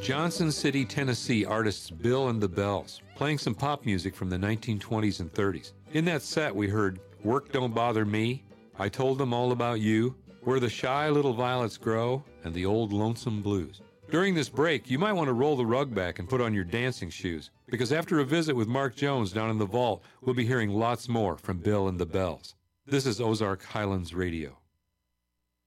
Johnson City, Tennessee artists Bill and the Bells, playing some pop music from the 1920s and 30s. In that set, we heard Work Don't Bother Me, I Told Them All About You, Where the Shy Little Violets Grow, and the Old Lonesome Blues. During this break, you might want to roll the rug back and put on your dancing shoes, because after a visit with Mark Jones down in the vault, we'll be hearing lots more from Bill and the Bells. This is Ozark Highlands Radio.